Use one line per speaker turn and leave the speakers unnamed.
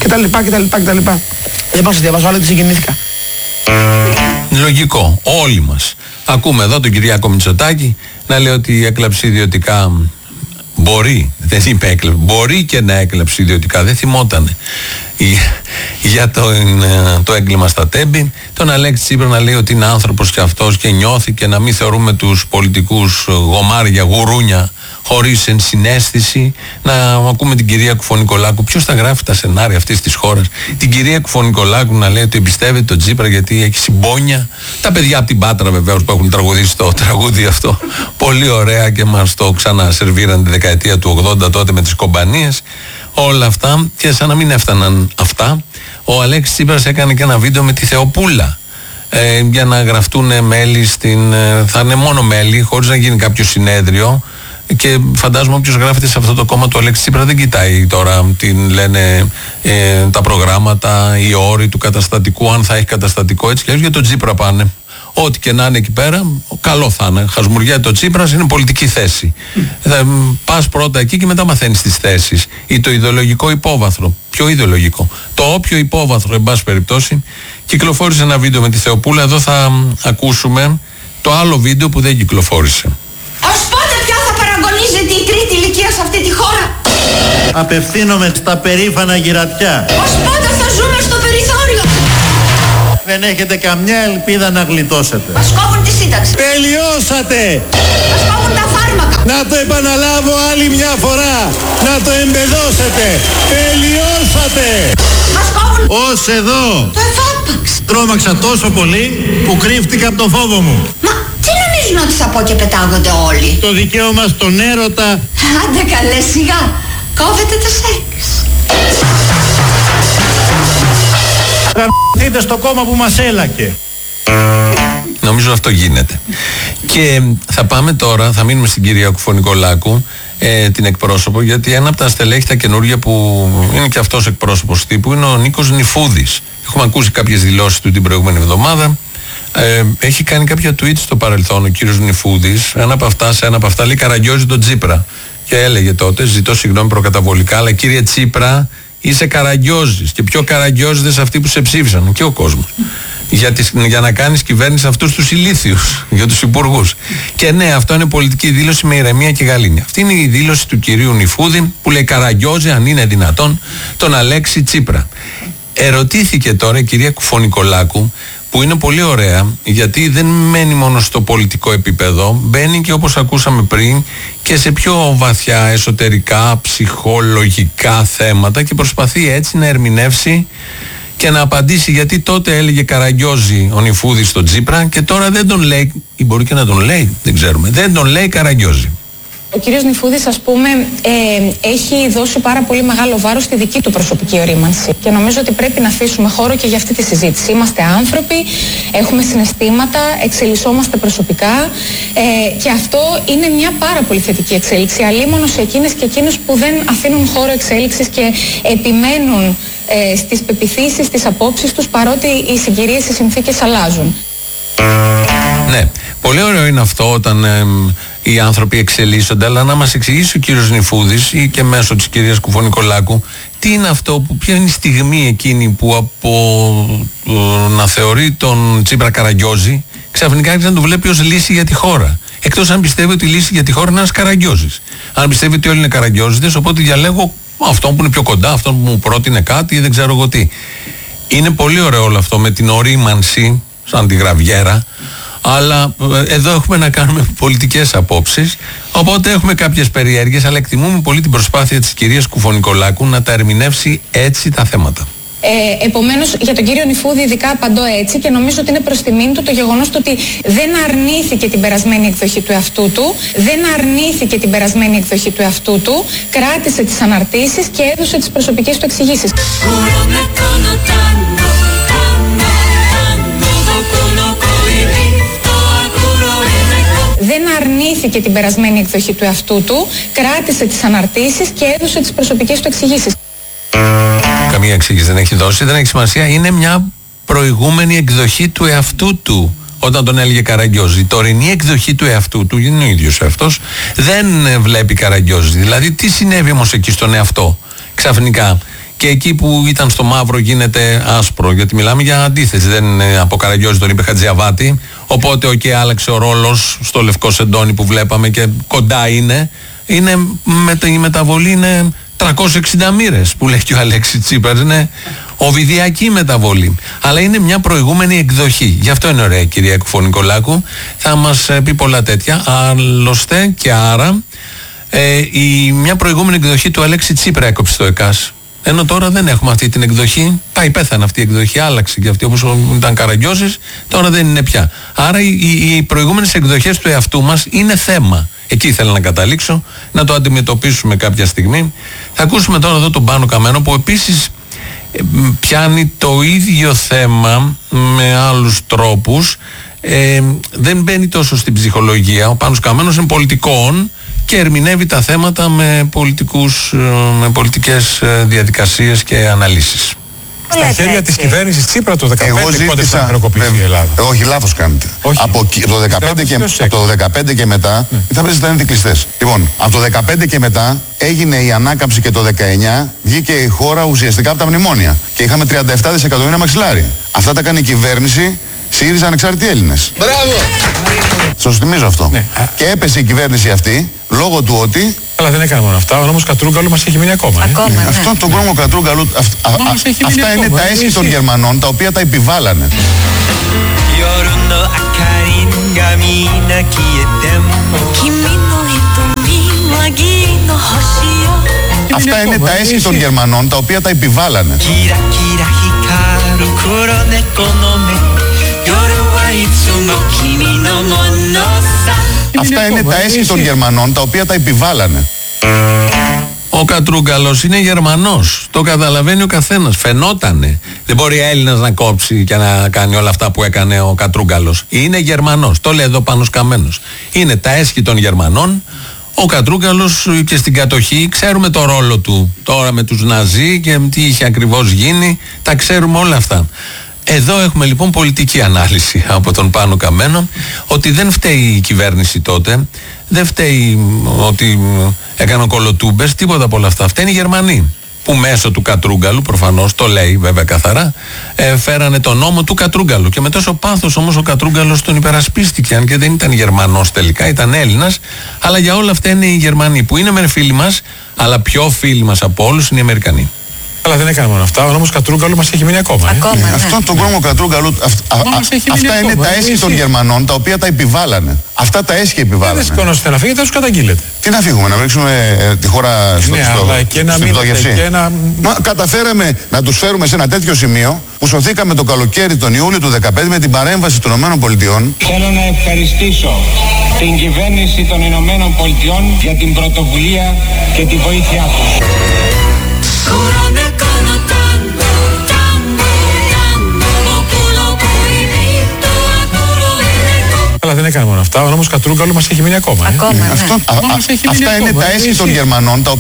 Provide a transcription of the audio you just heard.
κτλ. Δεν πάω να διαβάσω άλλο, γιατί συγκινήθηκα.
Λογικό. Όλοι μας ακούμε εδώ τον Κυριάκο Μητσοτάκη να λέει ότι έκλαψε ιδιωτικά. Μπορεί, δεν είπε έκλαψε, μπορεί και να έκλαψε ιδιωτικά, δεν θυμότανε για το έγκλημα στα Τέμπη. Τον Αλέξη Τσίπρα να λέει ότι είναι άνθρωπος και αυτός και νιώθει, και να μην θεωρούμε τους πολιτικούς γομάρια, γουρούνια, χωρίς ενσυναίσθηση. Να ακούμε την κυρία Κουφονικολάκου. Ποιος θα γράφει τα σενάρια αυτής της χώρας? Την κυρία Κουφονικολάκου να λέει ότι εμπιστεύεται τον Τσίπρα γιατί έχει συμπόνια. Τα παιδιά από την Πάτρα βεβαίως που έχουν τραγουδήσει το τραγούδι αυτό πολύ ωραία και μας το ξανασερβίραν τη δεκαετία του 80 τότε με τις κομπανίες. Όλα αυτά, και σαν να μην έφταναν αυτά, ο Αλέξης Τσίπρας έκανε και ένα βίντεο με τη Θεοπούλα για να γραφτούν μέλη θα είναι μόνο μέλη, χωρίς να γίνει κάποιο συνέδριο. Και φαντάζομαι όποιος γράφεται σε αυτό το κόμμα του Αλέξη Τσίπρα δεν κοιτάει τώρα τι λένε τα προγράμματα, οι όροι του καταστατικού, αν θα έχει καταστατικό, έτσι και έτσι. Για τον Τσίπρα πάνε. Ό,τι και να είναι εκεί πέρα, καλό θα είναι. Χασμουριάει το Τσίπρας, είναι πολιτική θέση. Πας πρώτα εκεί και μετά μαθαίνεις τις θέσεις. Ή το ιδεολογικό υπόβαθρο. Ποιο ιδεολογικό? Το όποιο υπόβαθρο, εν πάση περιπτώσει. Κυκλοφόρησε ένα βίντεο με τη Θεοπούλα. Εδώ θα ακούσουμε το άλλο βίντεο που δεν κυκλοφόρησε.
Ως πότε πια θα παραγωνίζεται η τρίτη ηλικία σε αυτή τη χώρα?
Απευθύνομαι στα περήφανα γυρατιά.
Ως πότε θα ζούμε στο περιθώριο?
Δεν έχετε καμιά ελπίδα να γλιτώσετε.
Μας κόβουν τη σύνταξη.
Τελειώσατε!
Μας κόβουν τα φάρμακα.
Να το επαναλάβω άλλη μια φορά. Να το εμπεδώσετε. Τελειώσατε!
Μας κόβουν.
Ως εδώ.
Το εφάπαξ.
Τρόμαξα τόσο πολύ που κρύφτηκα από το φόβο μου.
Μα τι νομίζουν ότι θα πω και πετάγονται όλοι?
Το δικαίωμα στον έρωτα.
Άντε καλέ, σιγά. Κόβετε το σεξ.
Γαμηθείτε στο κόμμα που μας έλακε.
Νομίζω αυτό γίνεται. Και θα πάμε τώρα, θα μείνουμε στην κυρία Κουφονικολάκου, την εκπρόσωπο, γιατί ένα από τα στελέχη τα καινούργια που είναι και αυτός εκπρόσωπος τύπου είναι ο Νίκος Νηφούδης. Έχουμε ακούσει κάποιες δηλώσεις του την προηγούμενη εβδομάδα. Έχει κάνει κάποια tweets στο παρελθόν ο κύριος Νηφούδης. Σε ένα από αυτά λέει καραγκιόζει τον Τσίπρα. Και έλεγε τότε, ζητώ συγγνώμη προκαταβολικά, αλλά κύριε Τσίπρα, είσαι καραγκιόζης. Και πιο καραγκιόζηδες αυτοί που σε ψήφισαν, και ο κόσμος. Για να κάνεις κυβέρνηση αυτούς τους ηλίθιους, για τους υπουργούς. Και ναι, αυτό είναι πολιτική δήλωση με ηρεμία και γαλήνη. Αυτή είναι η δήλωση του κυρίου Νηφούδη που λέει καραγκιόζη, αν είναι δυνατόν, τον Αλέξη Τσίπρα. Ερωτήθηκε τώρα η κυρία Κουφονικολάκου, που είναι πολύ ωραία, γιατί δεν μένει μόνο στο πολιτικό επίπεδο, μπαίνει και όπως ακούσαμε πριν και σε πιο βαθιά εσωτερικά, ψυχολογικά θέματα και προσπαθεί έτσι να ερμηνεύσει και να απαντήσει, γιατί τότε έλεγε καραγκιόζη ο Νηφούδης στον Τσίπρα και τώρα δεν τον λέει, ή μπορεί και να τον λέει, δεν ξέρουμε, δεν τον λέει καραγκιόζη.
Ο κύριος Νηφούδης, ας πούμε, έχει δώσει πάρα πολύ μεγάλο βάρος στη δική του προσωπική ορίμανση και νομίζω ότι πρέπει να αφήσουμε χώρο και για αυτή τη συζήτηση. Είμαστε άνθρωποι, έχουμε συναισθήματα, εξελισσόμαστε προσωπικά και αυτό είναι μια πάρα πολύ θετική εξέλιξη, αλίμονο σε εκείνες και εκείνους που δεν αφήνουν χώρο εξέλιξης και επιμένουν στις πεποιθήσεις, στις απόψεις τους, παρότι οι συγκυρίες, οι συνθήκες αλλάζουν.
Ναι, πολύ ωραίο είναι αυτό όταν οι άνθρωποι εξελίσσονται, αλλά να μας εξηγήσει ο κύριος Νηφούδης ή και μέσω της κυρίας Κουφονικολάκου τι είναι αυτό, ποια είναι η στιγμή εκείνη που από να θεωρεί τον Τσίπρα καραγκιόζη ξαφνικά άρχισε να το βλέπει ως λύση για τη χώρα. Εκτός αν πιστεύει ότι η λύση για τη χώρα είναι ένας καραγκιόζης. Αν πιστεύει ότι όλοι είναι καραγκιόζηδες, οπότε διαλέγω αυτόν που είναι πιο κοντά, αυτόν που μου πρότεινε κάτι ή δεν ξέρω εγώ τι. Είναι πολύ ωραίο όλο αυτό με την ορίμανση, σαν τη γραβιέρα. Αλλά εδώ έχουμε να κάνουμε πολιτικές απόψεις, οπότε έχουμε κάποιες περιέργειες, αλλά εκτιμούμε πολύ την προσπάθεια της κυρίας Κουφονικολάκου να τα ερμηνεύσει έτσι τα θέματα.
Επομένως, για τον κύριο Νηφούδη ειδικά απαντώ έτσι και νομίζω ότι είναι προς τιμήν του το γεγονός του ότι δεν αρνήθηκε την περασμένη εκδοχή του εαυτού του, κράτησε τις αναρτήσεις και έδωσε τις προσωπικές του εξηγήσεις. Δεν αρνήθηκε την περασμένη εκδοχή του εαυτού του, κράτησε τις αναρτήσεις και έδωσε τις προσωπικές του εξηγήσεις.
Καμία εξήγηση δεν έχει δώσει, δεν έχει σημασία. Είναι μια προηγούμενη εκδοχή του εαυτού του. Όταν τον έλεγε καραγκιόζη, η τωρινή εκδοχή του εαυτού του, είναι ο ίδιος εαυτός, δεν βλέπει καραγκιόζη. Δηλαδή, τι συνέβη όμως εκεί στον εαυτό ξαφνικά? Και εκεί που ήταν στο μαύρο γίνεται άσπρο. Γιατί μιλάμε για αντίθεση. Δεν είναι από Καραγκιόζη, τον είπε Χατζιαβάτη. Οπότε άλλαξε ο ρόλος στο λευκό σεντόνι που βλέπαμε και κοντά είναι. Η μεταβολή είναι 360 μοίρες που λέει και ο Αλέξης Τσίπρας. Είναι οβιδιακή μεταβολή. Αλλά είναι μια προηγούμενη εκδοχή. Γι' αυτό είναι ωραία η κυρία Κουφωνικολάκου. Θα μας πει πολλά τέτοια. Άλλωστε και άρα μια προηγούμενη εκδοχή του Αλέξη Τσίπρα έκοψε το ΕΚΑΣ. Ενώ τώρα δεν έχουμε αυτή την εκδοχή. Πάει, πέθανε αυτή η εκδοχή, άλλαξε και αυτή όπως ήταν Καραγκιόζης, τώρα δεν είναι πια. Άρα οι προηγούμενες εκδοχές του εαυτού μας είναι θέμα. Εκεί ήθελα να καταλήξω, να το αντιμετωπίσουμε κάποια στιγμή. Θα ακούσουμε τώρα εδώ τον Πάνο Καμένο που επίσης πιάνει το ίδιο θέμα με άλλους τρόπους. Δεν μπαίνει τόσο στην ψυχολογία. Ο Πάνος Καμένος είναι πολιτικών και ερμηνεύει τα θέματα με πολιτικές διαδικασίες και αναλύσεις.
Στα χέρια της κυβέρνησης Τσίπρα το 2015 πότε θα χρεοκοπήσει η Ελλάδα.
Όχι, λάθος κάνετε. Από το 2015 και μετά οι τράπεζες ήταν κλειστές. Λοιπόν, από το 2015 και μετά έγινε η ανάκαμψη και το 2019 βγήκε η χώρα ουσιαστικά από τα μνημόνια. Και είχαμε 37 δισεκατομμύρια μαξιλάρι. Αυτά τα κάνει η κυβέρνηση ΣΥΡΙΖΑ Ανεξάρτητοι Έλληνες. Μπράβο! Σας θυμίζω αυτό. Ναι. Και έπεσε η κυβέρνηση αυτή λόγω του ότι.
Αλλά δεν έκανε μόνο αυτά. Ο νόμος Κατρούγκαλου μας έχει μείνει ακόμα.
Ναι. Αυτό το νόμο Κατρούγκαλου. Αυτά είναι τα έσχη των Γερμανών τα οποία τα επιβάλανε. Αυτά είναι τα έσχη των Γερμανών τα οποία τα επιβάλανε. Αυτά είναι τα έσχη των Γερμανών τα οποία τα επιβάλανε.
Ο Κατρούγκαλος είναι Γερμανός. Το καταλαβαίνει ο καθένας. Φαινότανε. Δεν μπορεί Έλληνας να κόψει και να κάνει όλα αυτά που έκανε ο Κατρούγκαλος. Είναι Γερμανός. Το λέει εδώ Πάνος Καμένος. Είναι τα έσχη των Γερμανών. Ο Κατρούγκαλος και στην κατοχή ξέρουμε το ρόλο του τώρα με τους Ναζί και τι είχε ακριβώς γίνει. Τα ξέρουμε όλα αυτά. Εδώ έχουμε λοιπόν πολιτική ανάλυση από τον Πάνο Καμένο ότι δεν φταίει η κυβέρνηση τότε, δεν φταίει ότι έκανε κολοτούμπες, τίποτα από όλα αυτά. Φταίνουν οι Γερμανοί που μέσω του Κατρούγκαλου, προφανώς το λέει βέβαια καθαρά, φέρανε τον νόμο του Κατρούγκαλου και με τόσο πάθος όμως ο Κατρούγκαλος τον υπερασπίστηκε, αν και δεν ήταν Γερμανός τελικά, ήταν Έλληνας, αλλά για όλα αυτά είναι οι Γερμανοί που είναι μεν φίλοι μας, αλλά πιο φίλοι μας από όλους είναι οι Αμερικανοί.
Αλλά δεν έκανε μόνο αυτά. Ο νόμος Κατρούγκαλου μας έχει μείνει ακόμα.
Ναι. Αυτό το νόμο Κατρούγκαλου. Αυτά είναι τα έσχη των Γερμανών τα οποία τα επιβάλανε. Αυτά τα έσχη επιβάλανε.
Δεν σηκώνεστε να φύγετε, θα τους καταγγείλετε.
Τι να φύγουμε, να ρίξουμε τη χώρα στην πτώχευση. Μα καταφέραμε να τους φέρουμε σε ένα τέτοιο σημείο που σωθήκαμε το καλοκαίρι τον Ιούλιο του 2015 με την παρέμβαση των ΗΠΑ.
Θέλω να ευχαριστήσω την κυβέρνηση των ΗΠΑ για την πρωτοβουλία και τη βοήθειά τους.
Αλλά δεν έκανε μόνο αυτά. Ο νόμος Κατρούγκαλου μας έχει μείνει ακόμα.
Αυτά είναι τα έσχη των Γερμανών.